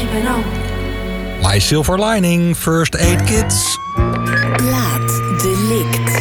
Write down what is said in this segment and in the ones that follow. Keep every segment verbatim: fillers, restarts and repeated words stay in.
sleeping on. My Silver Lining, First Aid Kids. Laat delict.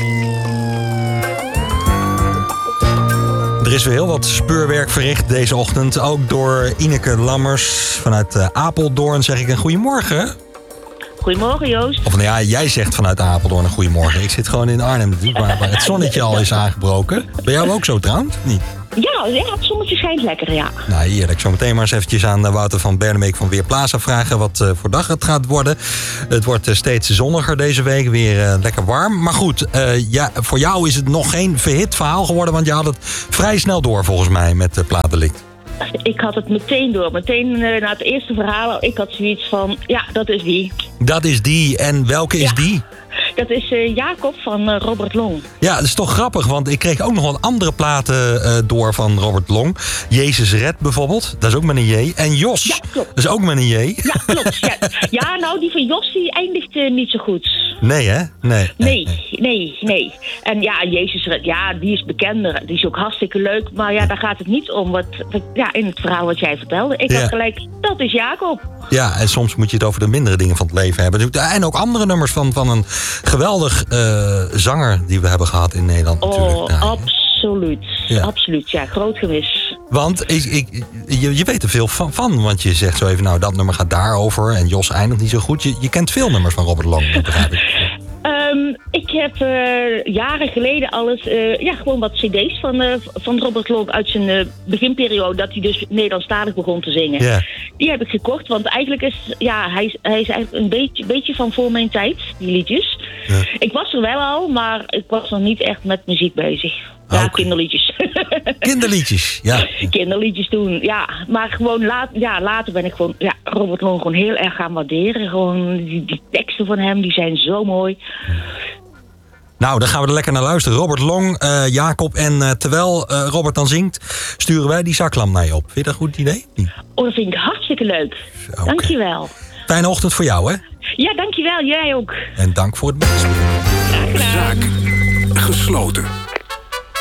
Er is weer heel wat speurwerk verricht deze ochtend. Ook door Ineke Lammers vanuit uh, Apeldoorn. Zeg ik een goedemorgen. Goedemorgen, Joost. Of nou ja, jij zegt vanuit Apeldoorn een goedemorgen. Ik zit gewoon in Arnhem, waar, waar het zonnetje al is aangebroken. Ben jij ook zo trouwens? Niet? Ja, ja, het zonnetje schijnt lekker, ja. Nou, heerlijk. Zometeen maar eens eventjes aan Wouter van Bernebeek van Weerplaza vragen wat uh, voor dag het gaat worden. Het wordt uh, steeds zonniger deze week, weer uh, lekker warm. Maar goed, uh, ja, voor jou is het nog geen verhit verhaal geworden, want je had het vrij snel door volgens mij met uh, Plaatdelict. Ik had het meteen door. Meteen uh, na het eerste verhaal, ik had zoiets van, ja, dat is die. Dat is die. En welke is ja. die? Dat is uh, Jacob van uh, Robert Long. Ja, dat is toch grappig, want ik kreeg ook nog wat andere platen uh, door van Robert Long. Jezus Red bijvoorbeeld, dat is ook met een J. En Jos, ja, klopt. Dat is ook met een J. Ja, klopt. Ja, ja nou, die van Jos die eindigt uh, niet zo goed. Nee, hè? Nee, nee, nee, nee, nee. En ja, Jezus Red, ja, die is bekender. Die is ook hartstikke leuk. Maar ja, daar gaat het niet om. Wat, wat, ja, in het verhaal wat jij vertelde. Ik ja. had gelijk, dat is Jacob. Ja, en soms moet je het over de mindere dingen van het leven hebben. En ook andere nummers van, van een geweldig uh, zanger die we hebben gehad in Nederland natuurlijk. Oh, nou, absoluut. Ja. Absoluut, ja. Groot gemis. Want ik, ik, je, je weet er veel van, van, want je zegt zo even, nou, dat nummer gaat daarover en Jos eindigt niet zo goed. Je, je kent veel nummers van Robert Long, begrijp ik. Um, ik heb uh, jaren geleden alles, uh, ja, gewoon wat cd's van, uh, van Robert Long uit zijn uh, beginperiode, dat hij dus Nederlandstalig begon te zingen. Yeah. Die heb ik gekocht, want eigenlijk is, ja, hij, is, hij is eigenlijk een beetje, beetje van voor mijn tijd, die liedjes. Yeah. Ik was er wel al, maar ik was nog niet echt met muziek bezig. Ja, okay. Kinderliedjes. Kinderliedjes, ja. Kinderliedjes doen, ja. Maar gewoon laat, ja, later ben ik gewoon, ja, Robert Long gewoon heel erg gaan waarderen. Gewoon die, die teksten van hem, die zijn zo mooi. Nou, dan gaan we er lekker naar luisteren. Robert Long, uh, Jacob. En uh, terwijl uh, Robert dan zingt, sturen wij die zaklamp naar je op. Vind je dat een goed idee? Oh, dat vind ik hartstikke leuk. Okay. Dankjewel. Fijne ochtend voor jou, hè? Ja, dankjewel. Jij ook. En dank voor het meespelen. Graag gedaan. Zaak gesloten.